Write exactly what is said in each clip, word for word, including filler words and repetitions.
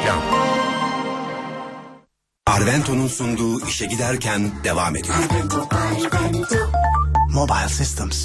Reklam. Arvento'nun sunduğu işe giderken devam ediyor. Arvento, Arvento. Mobile Systems.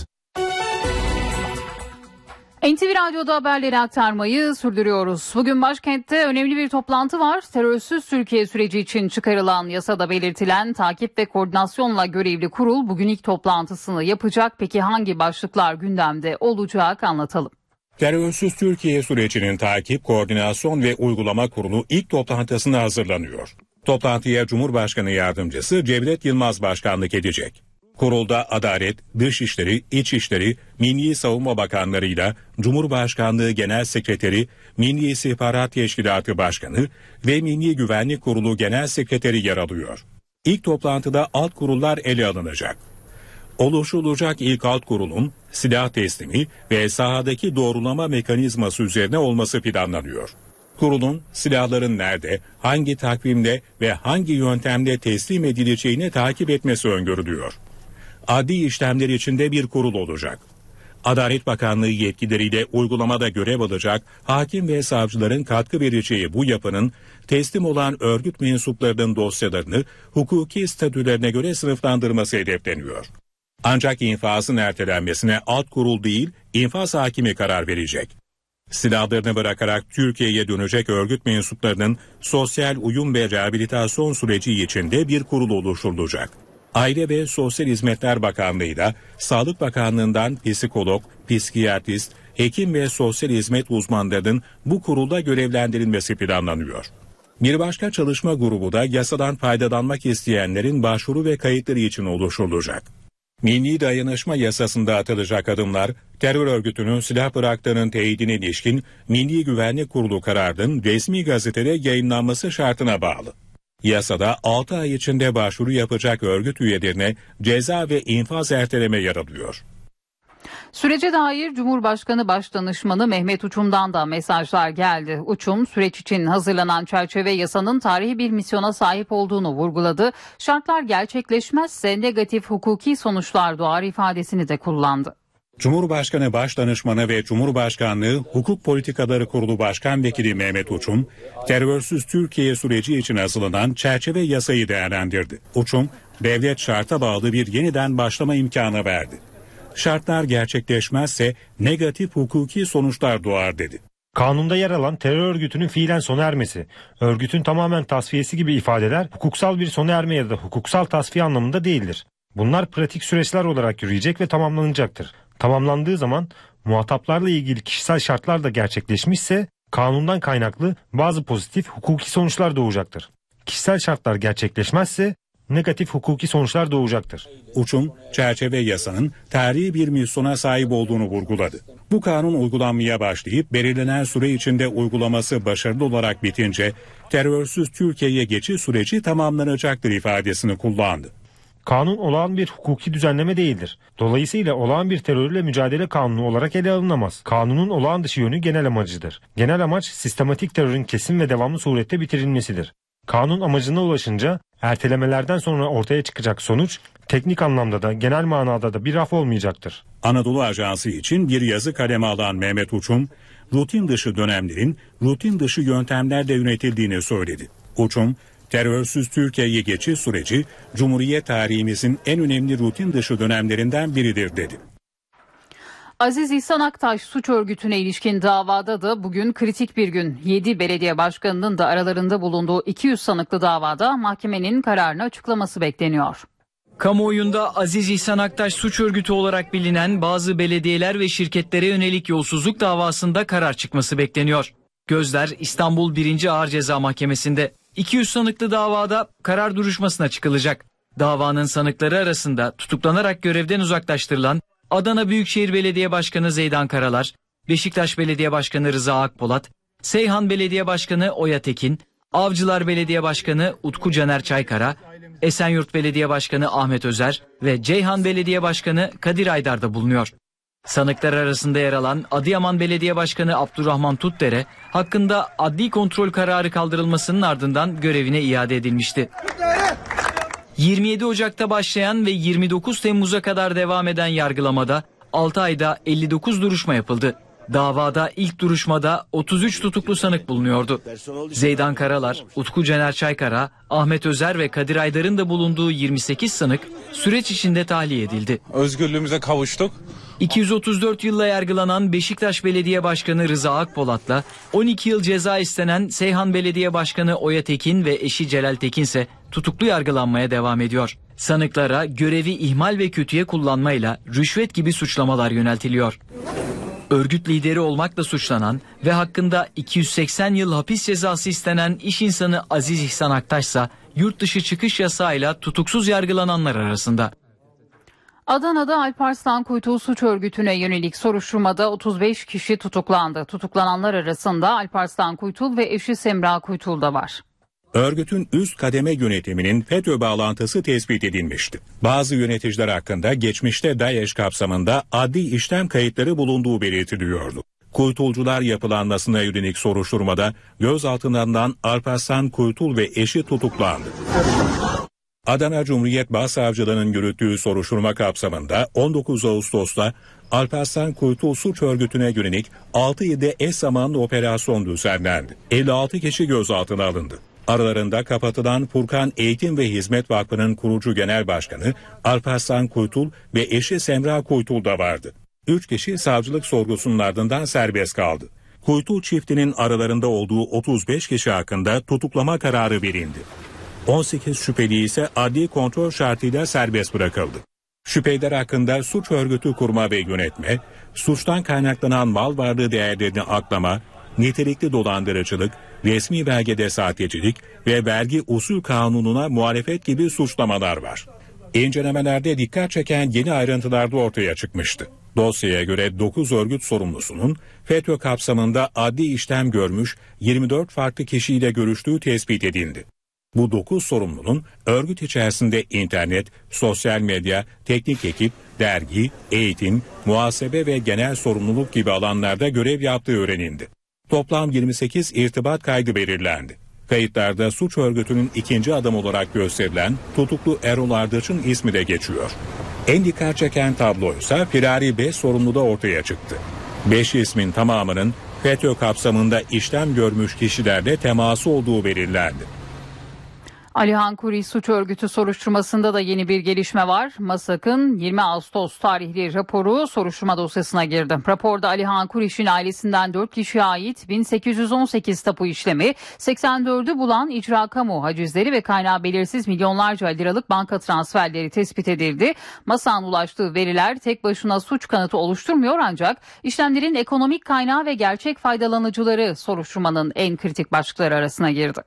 N T V Radyo'da haberleri aktarmayı sürdürüyoruz. Bugün başkentte önemli bir toplantı var. Terörsüz Türkiye süreci için çıkarılan yasada belirtilen takip ve koordinasyonla görevli kurul bugün ilk toplantısını yapacak. Peki hangi başlıklar gündemde olacak, anlatalım. Terörsüz Türkiye sürecinin takip, koordinasyon ve uygulama kurulu ilk toplantısına hazırlanıyor. Toplantıya Cumhurbaşkanı Yardımcısı Cevdet Yılmaz başkanlık edecek. Kurulda Adalet, Dışişleri, İçişleri, Milli Savunma Bakanlarıyla Cumhurbaşkanlığı Genel Sekreteri, Milli İstihbarat Teşkilatı Başkanı ve Milli Güvenlik Kurulu Genel Sekreteri yer alıyor. İlk toplantıda alt kurullar ele alınacak. Oluşturulacak ilk alt kurulun silah teslimi ve sahadaki doğrulama mekanizması üzerine olması planlanıyor. Kurulun silahların nerede, hangi takvimde ve hangi yöntemde teslim edileceğini takip etmesi öngörülüyor. Adli işlemler içinde bir kurul olacak. Adalet Bakanlığı yetkileriyle uygulamada görev alacak hakim ve savcıların katkı vereceği bu yapının teslim olan örgüt mensuplarının dosyalarını hukuki statülerine göre sınıflandırması hedefleniyor. Ancak infazın ertelenmesine alt kurul değil, infaz hakimi karar verecek. Silahlarını bırakarak Türkiye'ye dönecek örgüt mensuplarının sosyal uyum ve rehabilitasyon süreci içinde bir kurul oluşturulacak. Aile ve Sosyal Hizmetler Bakanlığı'yla Sağlık Bakanlığı'ndan psikolog, psikiyatrist, hekim ve sosyal hizmet uzmanlarının bu kurulda görevlendirilmesi planlanıyor. Bir başka çalışma grubu da yasadan faydalanmak isteyenlerin başvuru ve kayıtları için oluşturulacak. Milli Dayanışma Yasası'nda atılacak adımlar, terör örgütünün silah bıraktığının teyidine ilişkin Milli Güvenlik Kurulu kararının resmi gazetede yayınlanması şartına bağlı. Yasada altı ay içinde başvuru yapacak örgüt üyelerine ceza ve infaz erteleme yer alıyor. Sürece dair Cumhurbaşkanı Başdanışmanı Mehmet Uçum'dan da mesajlar geldi. Uçum, süreç için hazırlanan çerçeve yasanın tarihi bir misyona sahip olduğunu vurguladı. Şartlar gerçekleşmezse negatif hukuki sonuçlar doğar ifadesini de kullandı. Cumhurbaşkanı Başdanışmanı ve Cumhurbaşkanlığı Hukuk Politikaları Kurulu Başkan Vekili Mehmet Uçum, terörsüz Türkiye süreci için hazırlanan çerçeve yasayı değerlendirdi. Uçum, devlet şarta bağlı bir yeniden başlama imkanı verdi. Şartlar gerçekleşmezse negatif hukuki sonuçlar doğar dedi. Kanunda yer alan terör örgütünün fiilen sona ermesi, örgütün tamamen tasfiyesi gibi ifadeler hukuksal bir sona erme ya da hukuksal tasfiye anlamında değildir. Bunlar pratik süreçler olarak yürüyecek ve tamamlanacaktır. Tamamlandığı zaman muhataplarla ilgili kişisel şartlar da gerçekleşmişse kanundan kaynaklı bazı pozitif hukuki sonuçlar doğacaktır. Kişisel şartlar gerçekleşmezse negatif hukuki sonuçlar doğacaktır. Uçum, çerçeve yasanın tarihi bir misyona sahip olduğunu vurguladı. Bu kanun uygulanmaya başlayıp belirlenen süre içinde uygulaması başarılı olarak bitince terörsüz Türkiye'ye geçiş süreci tamamlanacaktır ifadesini kullandı. Kanun olağan bir hukuki düzenleme değildir. Dolayısıyla olağan bir terörle mücadele kanunu olarak ele alınamaz. Kanunun olağan dışı yönü genel amacıdır. Genel amaç sistematik terörün kesin ve devamlı surette bitirilmesidir. Kanun amacına ulaşınca ertelemelerden sonra ortaya çıkacak sonuç teknik anlamda da genel manada da bir af olmayacaktır. Anadolu Ajansı için bir yazı kaleme alan Mehmet Uçum, rutin dışı dönemlerin rutin dışı yöntemlerle yönetildiğini söyledi. Uçum, terörsüz Türkiye'ye geçiş süreci Cumhuriyet tarihimizin en önemli rutin dışı dönemlerinden biridir dedi. Aziz İhsan Aktaş suç örgütüne ilişkin davada da bugün kritik bir gün. yedi belediye başkanının da aralarında bulunduğu iki yüz sanıklı davada mahkemenin kararını açıklaması bekleniyor. Kamuoyunda Aziz İhsan Aktaş suç örgütü olarak bilinen bazı belediyeler ve şirketlere yönelik yolsuzluk davasında karar çıkması bekleniyor. Gözler İstanbul birinci Ağır Ceza Mahkemesi'nde. iki yüz sanıklı davada karar duruşmasına çıkılacak. Davanın sanıkları arasında tutuklanarak görevden uzaklaştırılan Adana Büyükşehir Belediye Başkanı Zeydan Karalar, Beşiktaş Belediye Başkanı Rıza Akpolat, Seyhan Belediye Başkanı Oya Tekin, Avcılar Belediye Başkanı Utku Caner Çaykara, Esenyurt Belediye Başkanı Ahmet Özer ve Ceyhan Belediye Başkanı Kadir Aydar da bulunuyor. Sanıklar arasında yer alan Adıyaman Belediye Başkanı Abdurrahman Tutdere hakkında adli kontrol kararı kaldırılmasının ardından görevine iade edilmişti. yirmi yedi Ocak'ta başlayan ve yirmi dokuz Temmuz'a kadar devam eden yargılamada altı ayda elli dokuz duruşma yapıldı. Davada ilk duruşmada otuz üç tutuklu sanık bulunuyordu. Zeydan Karalar, Utku Cener Çaykara, Ahmet Özer ve Kadir Aydar'ın da bulunduğu yirmi sekiz sanık süreç içinde tahliye edildi. Özgürlüğümüze kavuştuk. iki yüz otuz dört yılla yargılanan Beşiktaş Belediye Başkanı Rıza Akpolat'la on iki yıl ceza istenen Seyhan Belediye Başkanı Oya Tekin ve eşi Celal Tekin ise tutuklu yargılanmaya devam ediyor. Sanıklara görevi ihmal ve kötüye kullanmayla rüşvet gibi suçlamalar yöneltiliyor. Örgüt lideri olmakla suçlanan ve hakkında iki yüz seksen yıl hapis cezası istenen iş insanı Aziz İhsan Aktaş ise yurt dışı çıkış yasağıyla tutuksuz yargılananlar arasında. Adana'da Alparslan Kuytul suç örgütüne yönelik soruşturmada otuz beş kişi tutuklandı. Tutuklananlar arasında Alparslan Kuytul ve eşi Semra Kuytul da var. Örgütün üst kademe yönetiminin FETÖ bağlantısı tespit edilmişti. Bazı yöneticiler hakkında geçmişte DAEŞ kapsamında adli işlem kayıtları bulunduğu belirtiliyordu. Kuytulcular yapılanmasına yönelik soruşturmada gözaltına alınan Alparslan Kuytul ve eşi tutuklandı. Adana Cumhuriyet Başsavcılığı'nın yürüttüğü soruşturma kapsamında on dokuz Ağustos'ta Alparslan Kuytul suç örgütüne yönelik altı ilde eş zamanlı operasyon düzenlendi. elli altı kişi gözaltına alındı. Aralarında kapatılan Furkan Eğitim ve Hizmet Vakfı'nın kurucu genel başkanı Alparslan Kuytul ve eşi Semra Kuytul da vardı. üç kişi savcılık sorgusunun ardından serbest kaldı. Kuytul çiftinin aralarında olduğu otuz beş kişi hakkında tutuklama kararı verildi. on sekiz şüpheli ise adli kontrol şartıyla serbest bırakıldı. Şüpheliler hakkında suç örgütü kurma ve yönetme, suçtan kaynaklanan mal varlığı değerlerini aklama, nitelikli dolandırıcılık, resmi belgede sahtecilik ve vergi usul kanununa muhalefet gibi suçlamalar var. İncelemelerde dikkat çeken yeni ayrıntılar da ortaya çıkmıştı. Dosyaya göre dokuz örgüt sorumlusunun FETÖ kapsamında adli işlem görmüş yirmi dört farklı kişiyle görüştüğü tespit edildi. Bu dokuz sorumlunun örgüt içerisinde internet, sosyal medya, teknik ekip, dergi, eğitim, muhasebe ve genel sorumluluk gibi alanlarda görev yaptığı öğrenildi. Toplam yirmi sekiz irtibat kaydı belirlendi. Kayıtlarda suç örgütünün ikinci adam olarak gösterilen tutuklu Erol Ardıç'ın ismi de geçiyor. En dikkat çeken tabloysa firari beş sorumlu da ortaya çıktı. beş ismin tamamının FETÖ kapsamında işlem görmüş kişilerle teması olduğu belirlendi. Alihan Kuri suç örgütü soruşturmasında da yeni bir gelişme var. MASAK'ın yirmi Ağustos tarihli raporu soruşturma dosyasına girdi. Raporda Alihan Kuriş'in ailesinden dört kişiye ait bin sekiz yüz on sekiz tapu işlemi, seksen dördü bulan icra kamu hacizleri ve kaynağı belirsiz milyonlarca liralık banka transferleri tespit edildi. MASAK'ın ulaştığı veriler tek başına suç kanıtı oluşturmuyor ancak işlemlerin ekonomik kaynağı ve gerçek faydalanıcıları soruşturmanın en kritik başlıkları arasına girdi.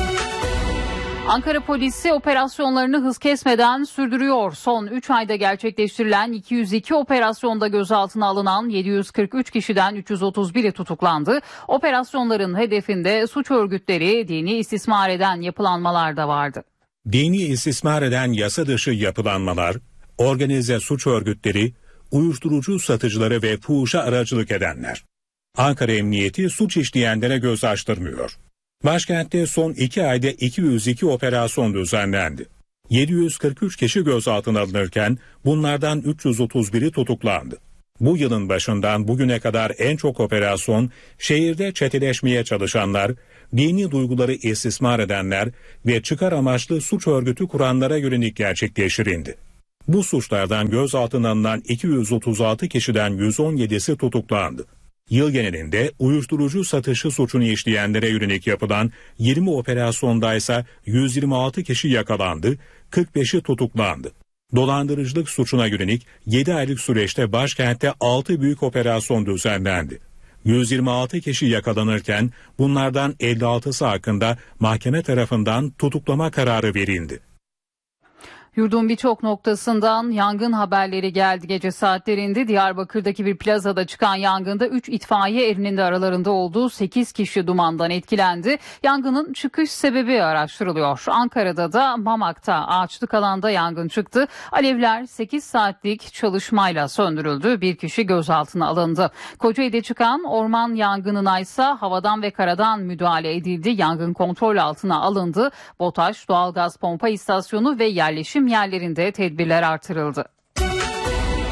Ankara polisi operasyonlarını hız kesmeden sürdürüyor. Son üç ayda gerçekleştirilen iki yüz iki operasyonda gözaltına alınan yedi yüz kırk üç kişiden üç yüz otuz biri tutuklandı. Operasyonların hedefinde suç örgütleri, dini istismar eden yapılanmalar da vardı. Dini istismar eden yasa dışı yapılanmalar, organize suç örgütleri, uyuşturucu satıcıları ve fuhuşa aracılık edenler. Ankara Emniyeti suç işleyenlere göz açtırmıyor. Başkentte son iki ayda iki yüz iki operasyon düzenlendi. yedi yüz kırk üç kişi gözaltına alınırken bunlardan üç yüz otuz biri tutuklandı. Bu yılın başından bugüne kadar en çok operasyon şehirde çeteleşmeye çalışanlar, dini duyguları istismar edenler ve çıkar amaçlı suç örgütü kuranlara yönelik gerçekleştirildi. Bu suçlardan gözaltına alınan iki yüz otuz altı kişiden yüz on yedisi tutuklandı. Yıl genelinde uyuşturucu satışı suçunu işleyenlere yönelik yapılan yirmi operasyondaysa yüz yirmi altı kişi yakalandı, kırk beşi tutuklandı. Dolandırıcılık suçuna yönelik yedi aylık süreçte başkentte altı büyük operasyon düzenlendi. yüz yirmi altı kişi yakalanırken bunlardan elli altısı hakkında mahkeme tarafından tutuklama kararı verildi. Yurdun birçok noktasından yangın haberleri geldi gece saatlerinde. Diyarbakır'daki bir plazada çıkan yangında üç itfaiye erinin de aralarında olduğu sekiz kişi dumandan etkilendi. Yangının çıkış sebebi araştırılıyor. Ankara'da da Mamak'ta ağaçlık alanda yangın çıktı. Alevler sekiz saatlik çalışmayla söndürüldü. Bir kişi gözaltına alındı. Kocaeli'de çıkan orman yangınına ise havadan ve karadan müdahale edildi. Yangın kontrol altına alındı. BOTAŞ, doğalgaz pompa istasyonu ve yerleşim yerlerinde tedbirler artırıldı.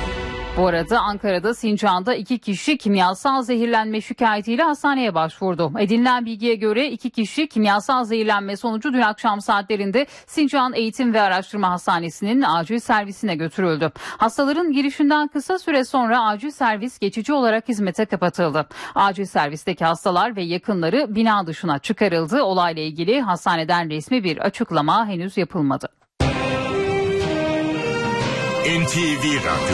Bu arada Ankara'da Sincan'da iki kişi kimyasal zehirlenme şikayetiyle hastaneye başvurdu. Edinilen bilgiye göre iki kişi kimyasal zehirlenme sonucu dün akşam saatlerinde Sincan Eğitim ve Araştırma Hastanesi'nin acil servisine götürüldü. Hastaların girişinden kısa süre sonra acil servis geçici olarak hizmete kapatıldı. Acil servisteki hastalar ve yakınları bina dışına çıkarıldı. Olayla ilgili hastaneden resmi bir açıklama henüz yapılmadı. N T V Radyo.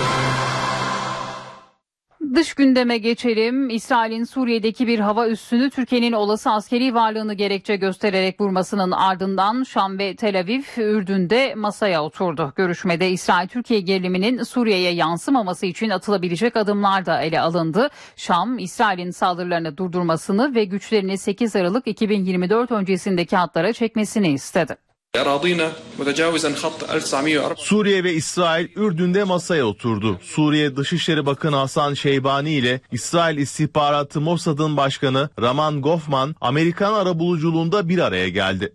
Dış gündeme geçelim. İsrail'in Suriye'deki bir hava üssünü Türkiye'nin olası askeri varlığını gerekçe göstererek vurmasının ardından Şam ve Tel Aviv, Ürdün'de masaya oturdu. Görüşmede İsrail-Türkiye geriliminin Suriye'ye yansımaması için atılabilecek adımlar da ele alındı. Şam, İsrail'in saldırılarını durdurmasını ve güçlerini sekiz Aralık iki bin yirmi dört öncesindeki hatlara çekmesini istedi. Suriye ve İsrail Ürdün'de masaya oturdu. Suriye Dışişleri Bakanı Hasan Şeybani ile İsrail İstihbaratı Mossad'ın başkanı Raman Gofman Amerikan arabuluculuğunda bir araya geldi.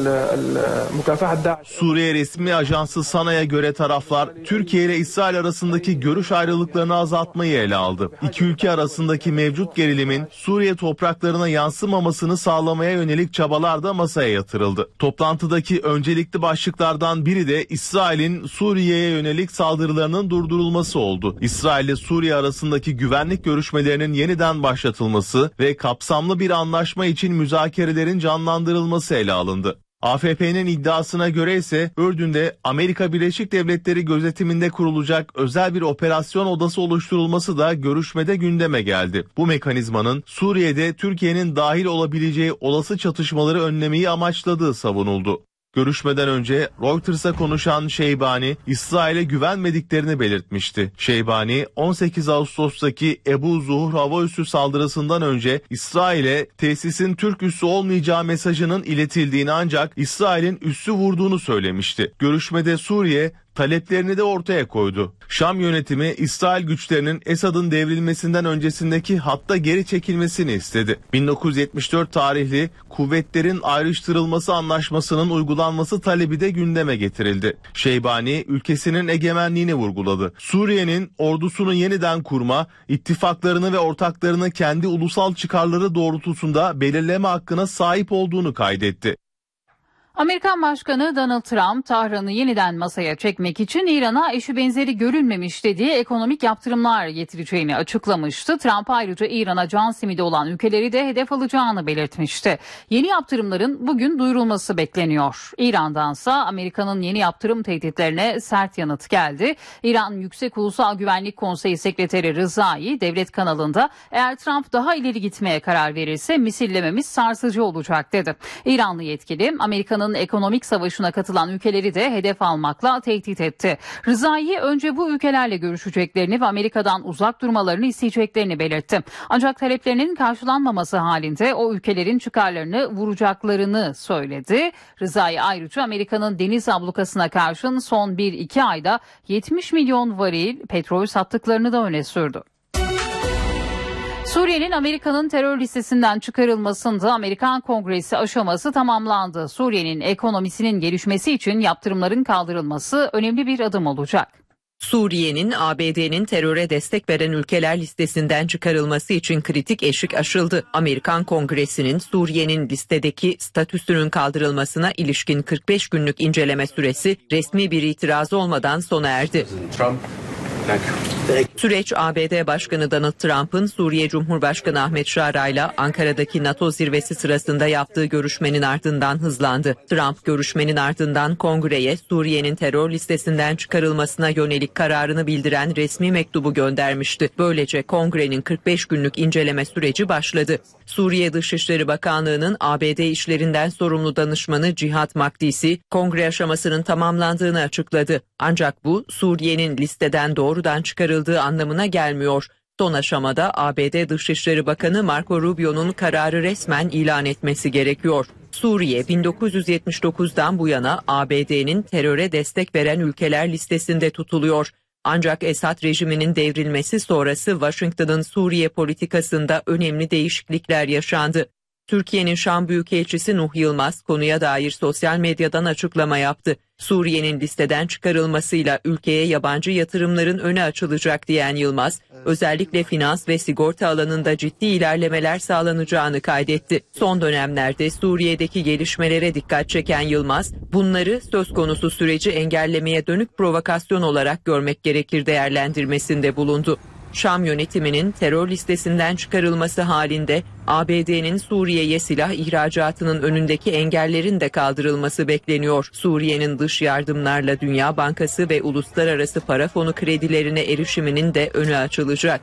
Suriye resmi ajansı Sana'ya göre taraflar Türkiye ile İsrail arasındaki görüş ayrılıklarını azaltmayı ele aldı. İki ülke arasındaki mevcut gerilimin Suriye topraklarına yansımamasını sağlamaya yönelik çabalar da masaya yatırıldı. Toplantıdaki öncelikli başlıklardan biri de İsrail'in Suriye'ye yönelik saldırılarının durdurulması oldu. İsrail ile Suriye arasındaki güvenlik görüşmelerinin yeniden başlatılması ve kapsamlı bir anlaşma için müzakerelerin canlandırılması ele alındı. A F P'nin iddiasına göre ise Ürdün'de Amerika Birleşik Devletleri gözetiminde kurulacak özel bir operasyon odası oluşturulması da görüşmede gündeme geldi. Bu mekanizmanın Suriye'de Türkiye'nin dahil olabileceği olası çatışmaları önlemeyi amaçladığı savunuldu. Görüşmeden önce Reuters'a konuşan Şeybani, İsrail'e güvenmediklerini belirtmişti. Şeybani, on sekiz Ağustos'taki Ebu Zuhur hava üssü saldırısından önce İsrail'e tesisin Türk üssü olmayacağı mesajının iletildiğini ancak İsrail'in üssü vurduğunu söylemişti. Görüşmede Suriye taleplerini de ortaya koydu. Şam yönetimi İsrail güçlerinin Esad'ın devrilmesinden öncesindeki hatta geri çekilmesini istedi. bin dokuz yüz yetmiş dört tarihli kuvvetlerin ayrıştırılması anlaşmasının uygulanması talebi de gündeme getirildi. Şeybani ülkesinin egemenliğini vurguladı. Suriye'nin ordusunu yeniden kurma, ittifaklarını ve ortaklarını kendi ulusal çıkarları doğrultusunda belirleme hakkına sahip olduğunu kaydetti. Amerikan Başkanı Donald Trump, Tahran'ı yeniden masaya çekmek için İran'a eşi benzeri görülmemiş dediği ekonomik yaptırımlar getireceğini açıklamıştı. Trump ayrıca İran'a can simidi olan ülkeleri de hedef alacağını belirtmişti. Yeni yaptırımların bugün duyurulması bekleniyor. İran'dansa Amerika'nın yeni yaptırım tehditlerine sert yanıt geldi. İran Yüksek Ulusal Güvenlik Konseyi Sekreteri Rızai devlet kanalında eğer Trump daha ileri gitmeye karar verirse misillememiz sarsıcı olacak dedi. İranlı yetkili Amerika'nın ekonomik savaşına katılan ülkeleri de hedef almakla tehdit etti. Rızai önce bu ülkelerle görüşeceklerini ve Amerika'dan uzak durmalarını isteyeceklerini belirtti. Ancak taleplerinin karşılanmaması halinde o ülkelerin çıkarlarını vuracaklarını söyledi. Rızai ayrıca Amerika'nın deniz ablukasına karşın son bir iki ayda yetmiş milyon varil petrol sattıklarını da öne sürdü. Suriye'nin Amerika'nın terör listesinden çıkarılmasında Amerikan Kongresi aşaması tamamlandı. Suriye'nin ekonomisinin gelişmesi için yaptırımların kaldırılması önemli bir adım olacak. Suriye'nin A B D'nin teröre destek veren ülkeler listesinden çıkarılması için kritik eşik aşıldı. Amerikan Kongresi'nin Suriye'nin listedeki statüsünün kaldırılmasına ilişkin kırk beş günlük inceleme süresi resmi bir itiraz olmadan sona erdi. Trump. Süreç A B D Başkanı Donald Trump'ın Suriye Cumhurbaşkanı Ahmet Şara ile Ankara'daki NATO zirvesi sırasında yaptığı görüşmenin ardından hızlandı. Trump görüşmenin ardından Kongre'ye Suriye'nin terör listesinden çıkarılmasına yönelik kararını bildiren resmi mektubu göndermişti. Böylece Kongre'nin kırk beş günlük inceleme süreci başladı. Suriye Dışişleri Bakanlığı'nın A B D işlerinden sorumlu danışmanı Cihat Makdisi, Kongre aşamasının tamamlandığını açıkladı. Ancak bu Suriye'nin listeden doğrudan çıkarıldığı anlamına gelmiyor. Son aşamada A B D Dışişleri Bakanı Marco Rubio'nun kararı resmen ilan etmesi gerekiyor. Suriye bin dokuz yüz yetmiş dokuzdan bu yana A B D'nin teröre destek veren ülkeler listesinde tutuluyor. Ancak Esad rejiminin devrilmesi sonrası Washington'ın Suriye politikasında önemli değişiklikler yaşandı. Türkiye'nin Şam Büyükelçisi Nuh Yılmaz konuya dair sosyal medyadan açıklama yaptı. Suriye'nin listeden çıkarılmasıyla ülkeye yabancı yatırımların önü açılacak diyen Yılmaz, özellikle finans ve sigorta alanında ciddi ilerlemeler sağlanacağını kaydetti. Son dönemlerde Suriye'deki gelişmelere dikkat çeken Yılmaz, bunları söz konusu süreci engellemeye dönük provokasyon olarak görmek gerekir değerlendirmesinde bulundu. Şam yönetiminin terör listesinden çıkarılması halinde A B D'nin Suriye'ye silah ihracatının önündeki engellerin de kaldırılması bekleniyor. Suriye'nin dış yardımlarla Dünya Bankası ve Uluslararası Para Fonu kredilerine erişiminin de önü açılacak.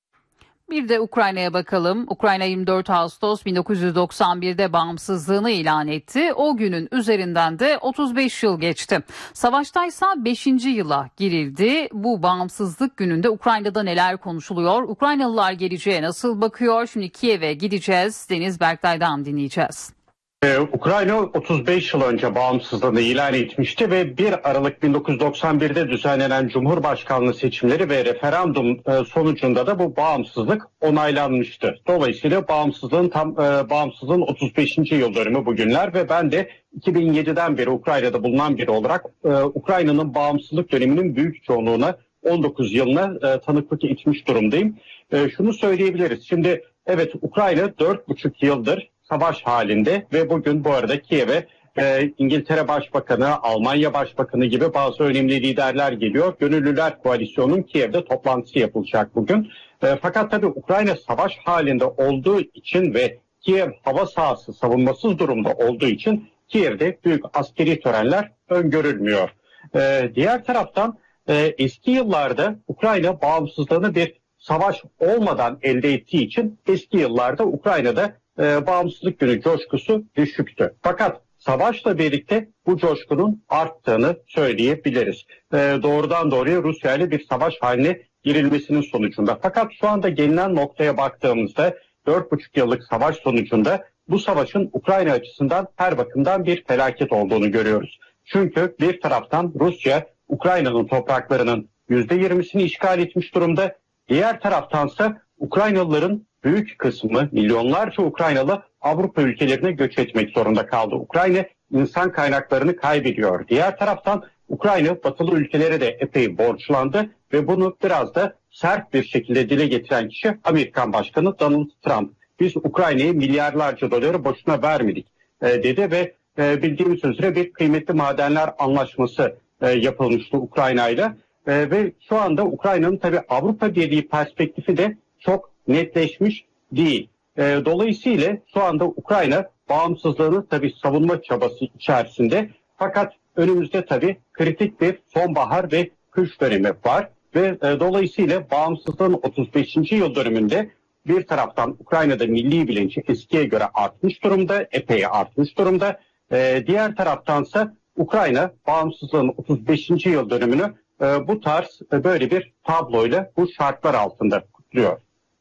Bir de Ukrayna'ya bakalım. Ukrayna yirmi dört Ağustos bin dokuz yüz doksan bir'de bağımsızlığını ilan etti. O günün üzerinden de otuz beş yıl geçti. Savaştaysa beşinci yıla girildi. Bu bağımsızlık gününde Ukrayna'da neler konuşuluyor? Ukraynalılar geleceğe nasıl bakıyor? Şimdi Kiev'e gideceğiz. Deniz Berktay'dan dinleyeceğiz. Ee, Ukrayna otuz beş yıl önce bağımsızlığını ilan etmişti ve bir Aralık bin dokuz yüz doksan bir'de düzenlenen Cumhurbaşkanlığı seçimleri ve referandum e, sonucunda da bu bağımsızlık onaylanmıştı. Dolayısıyla bağımsızlığın tam e, bağımsızlığın otuz beşinci yıl dönümü bugünler ve ben de iki bin yedi'den beri Ukrayna'da bulunan biri olarak e, Ukrayna'nın bağımsızlık döneminin büyük çoğunluğuna on dokuz yılına e, tanıklık etmiş durumdayım. E, şunu söyleyebiliriz. Şimdi evet, Ukrayna dört buçuk yıldır savaş halinde ve bugün bu arada Kiev'e e, İngiltere Başbakanı, Almanya Başbakanı gibi bazı önemli liderler geliyor. Gönüllüler Koalisyonu'nun Kiev'de toplantısı yapılacak bugün. E, fakat tabii Ukrayna savaş halinde olduğu için ve Kiev hava sahası savunmasız durumda olduğu için Kiev'de büyük askeri törenler öngörülmüyor. E, diğer taraftan e, eski yıllarda Ukrayna bağımsızlığını bir savaş olmadan elde ettiği için eski yıllarda Ukrayna'da e, bağımsızlık günü coşkusu düşüktü. Fakat savaşla birlikte bu coşkunun arttığını söyleyebiliriz. E, doğrudan doğruya Rusya ile bir savaş haline girilmesinin sonucunda. Fakat şu anda gelinen noktaya baktığımızda dört buçuk yıllık savaş sonucunda bu savaşın Ukrayna açısından her bakımdan bir felaket olduğunu görüyoruz. Çünkü bir taraftan Rusya Ukrayna'nın topraklarının yüzde yirmisini işgal etmiş durumda. Diğer taraftansa Ukraynalıların büyük kısmı, milyonlarca Ukraynalı Avrupa ülkelerine göç etmek zorunda kaldı. Ukrayna insan kaynaklarını kaybediyor. Diğer taraftan Ukrayna batılı ülkelere de epey borçlandı ve bunu biraz da sert bir şekilde dile getiren kişi Amerikan Başkanı Donald Trump. Biz Ukrayna'ya milyarlarca doları boşuna vermedik e, dedi ve e, bildiğimiz üzere bir kıymetli madenler anlaşması e, yapılmıştı Ukrayna ile ve şu anda Ukrayna'nın tabii Avrupa Birliği perspektifi de çok netleşmiş değil. E, dolayısıyla şu anda Ukrayna bağımsızlığını tabii savunma çabası içerisinde, fakat önümüzde tabii kritik bir sonbahar ve kış dönemi var ve e, dolayısıyla bağımsızlığın otuz beşinci yıl dönümünde bir taraftan Ukrayna'da milli bilinci eskiye göre artmış durumda, epey artmış durumda. E, diğer taraftansa Ukrayna bağımsızlığın otuz beşinci yıl dönümünü e, bu tarz e, böyle bir tabloyla bu şartlar altında kutluyor.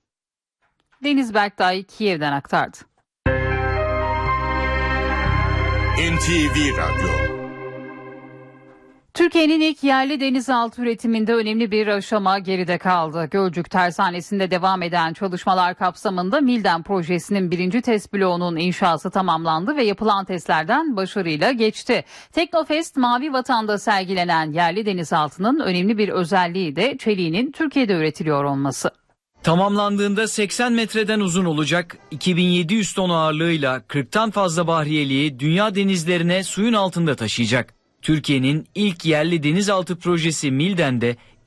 Deniz Berktay Kiev'den aktardı. N T V Radyo. Türkiye'nin ilk yerli denizaltı üretiminde önemli bir aşama geride kaldı. Gölcük Tersanesi'nde devam eden çalışmalar kapsamında Milden projesinin birinci test bloğunun inşası tamamlandı ve yapılan testlerden başarıyla geçti. Teknofest Mavi Vatan'da sergilenen yerli denizaltının önemli bir özelliği de çeliğinin Türkiye'de üretiliyor olması. Tamamlandığında seksen metreden uzun olacak, iki bin yedi yüz ton ağırlığıyla kırktan fazla bahriyeliği dünya denizlerine suyun altında taşıyacak. Türkiye'nin ilk yerli denizaltı projesi Milden'de